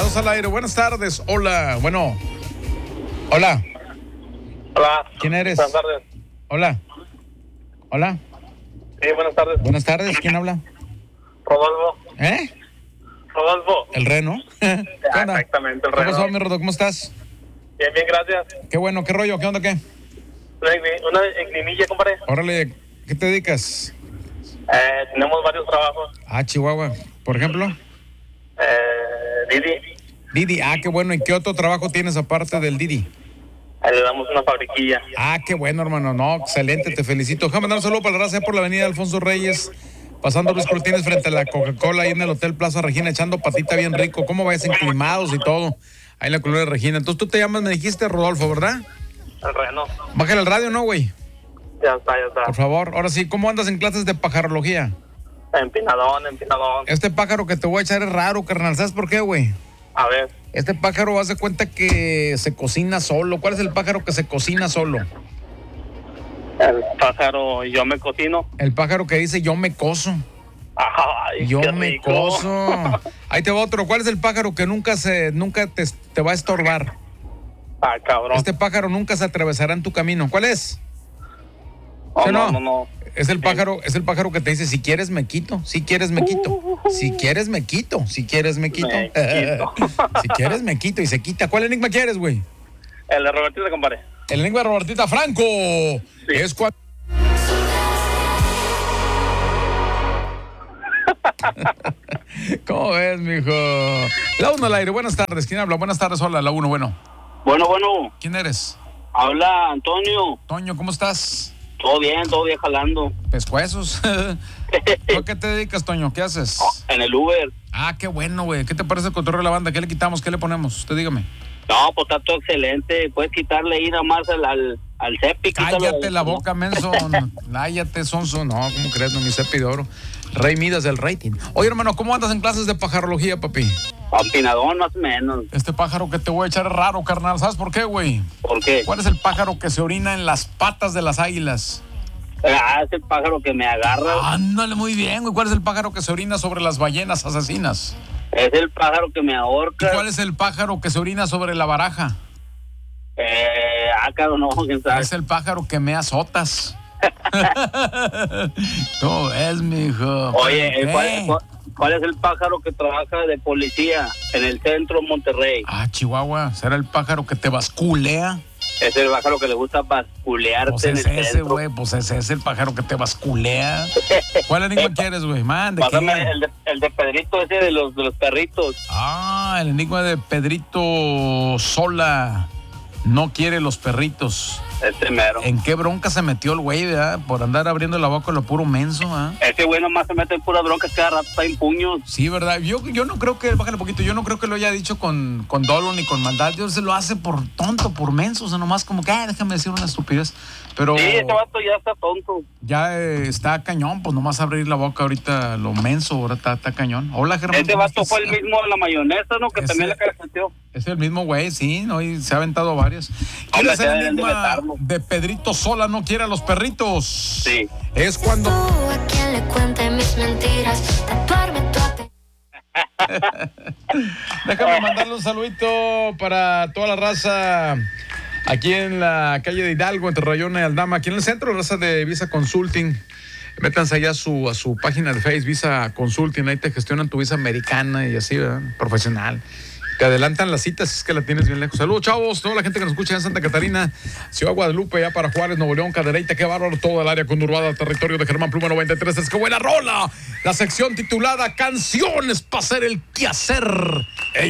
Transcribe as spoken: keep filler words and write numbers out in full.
Dos al aire, buenas tardes. Hola, bueno. Hola. Hola. ¿Quién eres? Buenas tardes. Hola. Hola. Sí, buenas tardes. Buenas tardes, ¿quién habla? Rodolfo. ¿Eh? Rodolfo. El Reno. ¿Qué Ah, onda? exactamente, el ¿Qué Reno. pasó, mi Rodo? ¿Cómo estás? Bien, bien, gracias. Qué bueno, qué rollo, ¿qué onda, qué? Una, una enclinilla, compadre. Órale, ¿qué te dedicas? Eh, tenemos varios trabajos. Ah, Chihuahua. Por ejemplo, Eh, Didi, Didi. Ah, qué bueno. ¿Y qué otro trabajo tienes aparte del Didi? ahí le damos una fabriquilla. Ah, qué bueno, hermano. No, excelente, te felicito. Déjame mandar un saludo para la raza por la avenida Alfonso Reyes, pasando Luis Cortines frente a la Coca-Cola, ahí en el Hotel Plaza Regina, echando patita bien rico. ¿Cómo vais? Enclimados y todo. Ahí en la colonia Regina. Entonces tú te llamas, me dijiste, Rodolfo, ¿verdad? El Reno. Bájale el radio, ¿no, güey? Ya está, ya está. Por favor. Ahora sí, ¿cómo andas en clases de pajarología? Empinadón, empinadón. Este pájaro que te voy a echar es raro, carnal. ¿Sabes por qué, güey? A ver, Este pájaro, haz de cuenta que se cocina solo. ¿Cuál es el pájaro que se cocina solo? el pájaro, yo me cocino. El pájaro que dice yo me coso. Ay, Yo qué me rico. coso. Ahí te va otro. ¿Cuál es el pájaro que nunca se, nunca te, te va a estorbar? Ah, cabrón. Este pájaro nunca se atravesará en tu camino. ¿Cuál es? Oh, ¿Sí o no, no? no, no. Es el pájaro, es el pájaro que te dice, si quieres me quito, si quieres me quito, si quieres me quito, si quieres me quito, Me quito. si quieres me quito y se quita. ¿Cuál enigma quieres, güey? El de Robertito, compadre. El enigma de Robertita Franco. Es cuando... ¿Cómo ves, mijo? La uno al aire, buenas tardes. ¿Quién habla? Buenas tardes, hola, la uno, bueno. Bueno, bueno, ¿Quién eres? habla Antonio. Toño, ¿cómo estás? Todo bien, todo bien jalando. Pescuezos. ¿Tú a qué te dedicas, Toño? ¿Qué haces? En el Uber. Ah, qué bueno, güey. ¿Qué te parece el cotorreo de la banda? ¿Qué le quitamos? ¿Qué le ponemos? Usted dígame. No, pues está todo excelente. Puedes quitarle ahí nada más al, al, al cepi. quítalo. Cállate la boca, menso. Cállate, sonso. No, ¿cómo crees? No, mi cepi de oro. Rey Midas del rating. Oye, hermano, ¿cómo andas en clases de pajarología, papi? Empinadón, más o menos. Este pájaro que te voy a echar es raro, carnal. ¿Sabes por qué, güey? ¿Por qué? ¿Cuál es el pájaro que se orina en las patas de las águilas? Ah, es el pájaro que me agarra. Ándale, muy bien, güey. ¿Cuál es el pájaro que se orina sobre las ballenas asesinas? Es el pájaro que me ¿Y ahorca. cuál es el pájaro que se orina sobre la baraja? Eh, ah, claro, no, quién sabe. Es el pájaro que me azotas. ¿Cómo ves, mijo? Oye, ¿Qué? ¿cuál, cuál, cuál es el pájaro que trabaja de policía en el centro de Monterrey? Ah, Chihuahua, ¿será el pájaro que te basculea? Es el pájaro que le gusta basculearte Pues en es el ese, centro. güey, pues ese es el pájaro que te basculea. ¿Cuál enigma quieres, güey? Man, ¿de Pásame qué? el de, el de Pedrito ese de los, de los perritos. Ah, el enigma de Pedrito Sola. No quiere los perritos. Este mero. ¿En qué bronca se metió el güey, verdad? Por andar abriendo la boca lo puro menso, ¿ah? Ese güey nomás se mete en pura bronca, cada rato está en puños. Sí, ¿verdad? Yo, yo no creo que, bájale un poquito, yo no creo que lo haya dicho con, con dolo ni con maldad. Yo se lo hace por tonto, por menso, o sea, nomás como que, ah, déjame decir una estupidez. Pero Sí, ese vato ya está tonto. ya eh, está cañón, pues nomás abrir la boca ahorita lo menso, ahora está, está cañón. Hola, Germán. Ese ¿cómo vato estás? fue el mismo de la mayonesa, ¿no? Que Ese- también la careteó. Es el mismo güey, sí, ¿no? Y se ha aventado varias. ¿Quién Hombre, es el ya deben de enigma vetarlo. de Pedrito Sola no quiere a los perritos? Sí. Es cuando... Tú a quien le cuente mis mentiras, tatuarme tu apellido. Déjame mandarle un saludito para toda la raza aquí en la calle de Hidalgo, entre Rayón y Aldama, aquí en el centro, raza de Visa Consulting. Métanse allá a su, a su página de Facebook, Visa Consulting, ahí te gestionan tu visa americana y así, ¿verdad? Profesional. Te adelantan las citas si es que la tienes bien lejos. Saludos, chavos, toda la gente que nos escucha en Santa Catarina, Ciudad Guadalupe, ya para Juárez, Nuevo León, Cadereyta, qué bárbaro, todo el área conurbada, territorio de Germán Pluma noventa y tres. Es que buena rola. La sección titulada Canciones para hacer el quehacer.